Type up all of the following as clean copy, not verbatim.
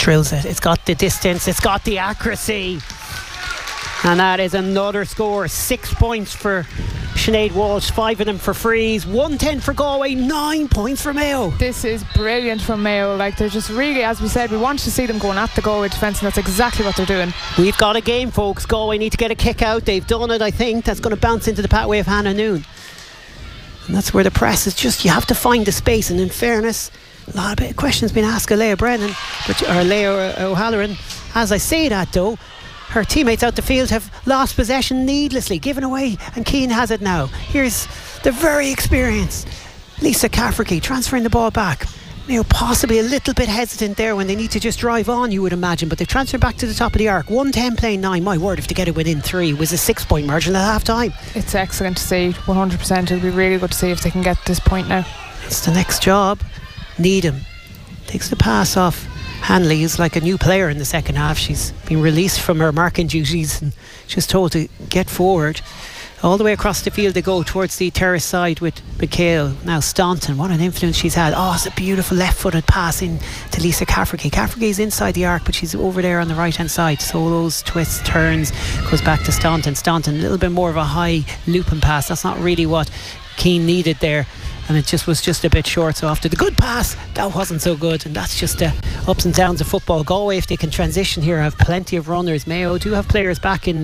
drills it. It's got the distance, it's got the accuracy. And that is another score. 6 points for Sinead Walsh, 5 of them for frees, 110 for Galway, 9 points for Mayo. This is brilliant from Mayo. Like, they're just really, as we said, we want to see them going at the Galway defence, and that's exactly what they're doing. We've got a game, folks. Galway need to get a kick out. They've done it, I think. That's going to bounce into the pathway of Hannah Noon. And that's where the press is just, you have to find the space. And in fairness, a lot of questions been asked of Leah Brennan, or Leah O'Halloran. As I say that, though, her teammates out the field have lost possession needlessly, given away, and Keane has it now. Here's the very experienced Lisa Cafferty transferring the ball back. Mayo possibly a little bit hesitant there when they need to just drive on, you would imagine, but they've transferred back to the top of the arc. 110 playing 9. My word, if they get it within 3, was a 6 point margin at half time. It's excellent to see, 100%. It'll be really good to see if they can get this point now. It's the next job. Needham takes the pass off Hanley, is like a new player in the second half. She's been released from her marking duties and just told to get forward. All the way across the field they go towards the terrace side with McHale. Now Staunton, what an influence she's had. Oh, it's a beautiful left-footed pass in to Lisa Cafferty. Cafferty's inside the arc, but she's over there on the right hand side. Solos, twists, turns, goes back to Staunton. Staunton, a little bit more of a high looping pass. That's not really what Keane needed there, and it just was just a bit short. So after the good pass, that wasn't so good, and that's just the ups and downs of football. Galway, if they can transition here, have plenty of runners. Mayo do have players back in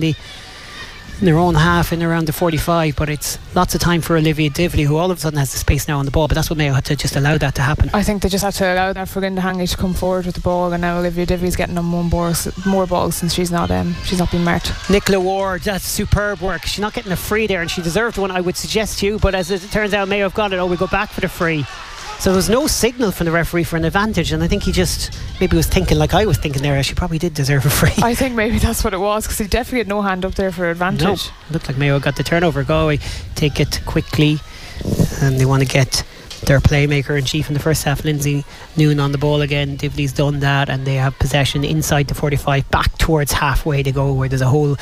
their own half in around the 45, but it's lots of time for Olivia Divley, who all of a sudden has the space now on the ball. But that's what Mayo had to just allow that to happen. I think they just had to allow that for Linda Hangley to come forward with the ball, and now Olivia Divley's getting on more balls since she's not been marked. Nicola Ward, that's superb work. She's not getting a free there, and she deserved one, I would suggest to you, but as it turns out Mayo have got it. We go back for the free. So there was no signal from the referee for an advantage, and I think he just maybe was thinking like I was thinking there, she probably did deserve a free. I think maybe that's what it was, because he definitely had no hand up there for advantage. No, looked like Mayo got the turnover. Galway take it quickly, and they want to get their playmaker in chief in the first half, Lindsay Noon, on the ball again. Divley's done that, and they have possession inside the 45, back towards halfway to go, where there's a whole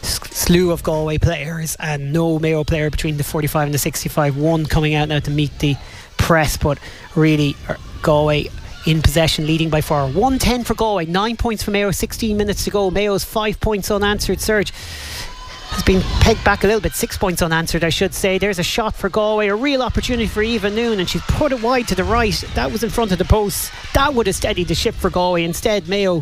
slew of Galway players and no Mayo player between the 45 and the 65. One coming out now to meet the press, but really Galway in possession, leading by 4. 110 for Galway, 9 points for Mayo, 16 minutes to go. Mayo's 5 points unanswered surge has been pegged back a little bit, 6 points unanswered, I should say. There's a shot for Galway, a real opportunity for Eva Noon, and she's put it wide to the right. That was in front of the post. That would have steadied the ship for Galway. Instead, Mayo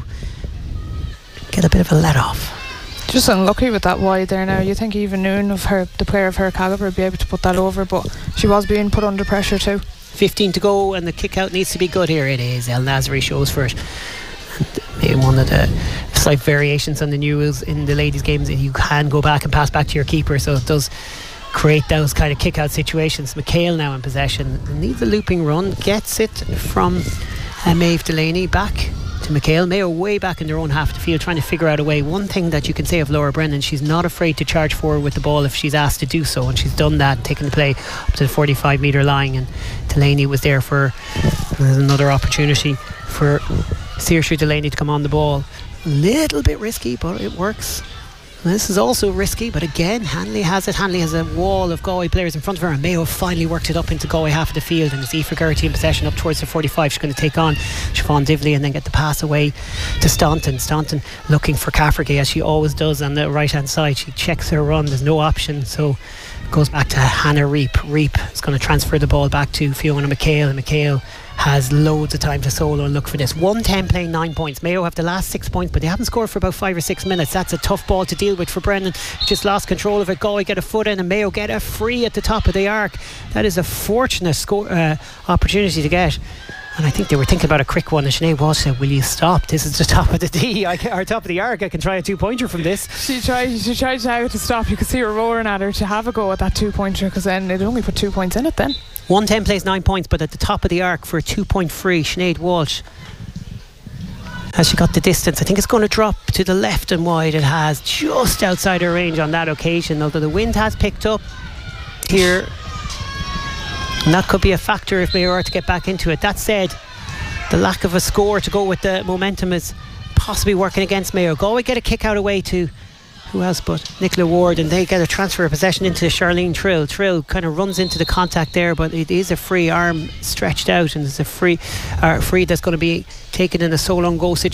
get a bit of a let off. Just unlucky with that wide there now. You think Eva Noon, the player of her calibre, would be able to put that over, but she was being put under pressure too. 15 to go, and the kick out needs to be good here. It is. El Nasri shows for it. And maybe one of the slight variations on the new rules in the ladies' games, you can go back and pass back to your keeper, so it does create those kind of kick out situations. McHale now in possession, needs a looping run, gets it from Maeve Delaney back to McHale. Mayo way back in their own half of the field, trying to figure out a way. One thing that you can say of Laura Brennan, she's not afraid to charge forward with the ball if she's asked to do so, and she's done that, taking the play up to the 45 metre line, and Delaney was there for another opportunity for Saoirse Delaney to come on the ball. A little bit risky, but it works. And this is also risky, but again, Hanley has it. Hanley has a wall of Galway players in front of her, and Mayo finally worked it up into Galway half of the field, and it's Aoife Geraghty in possession up towards the 45. She's going to take on Siobhan Divley and then get the pass away to Staunton. Staunton looking for Cafferty, as she always does on the right hand side. She checks her run, there's no option, so goes back to Hannah Reap. Reap is going to transfer the ball back to Fiona McHale, and McHale has loads of time to solo and look for this. 110 playing 9 points. Mayo have the last 6 points, but they haven't scored for about 5 or 6 minutes. That's a tough ball to deal with for Brennan. Just lost control of it. Galway get a foot in, and Mayo get a free at the top of the arc. That is a fortunate opportunity to get. And I think they were thinking about a quick one, and Sinead Walsh said, will you stop? This is the top of the D, or top of the arc. I can try a 2-pointer from this. She tried to stop. You could see her roaring at her to have a go at that 2-pointer, because then it only put 2 points in it then. 110 plays 9 points, but at the top of the arc for a 2-point free. Sinead Walsh, has she got the distance? I think it's going to drop to the left and wide. It has, just outside her range on that occasion, although the wind has picked up here, and that could be a factor if Mayo are to get back into it. That said, the lack of a score to go with the momentum is possibly working against Mayo. Galway get a kick out away to who else but Nicola Ward, and they get a transfer of possession into Charlene Trill. Trill kind of runs into the contact there, but it is a free, arm stretched out, and it's a free that's going to be taken in a solo and goal situation.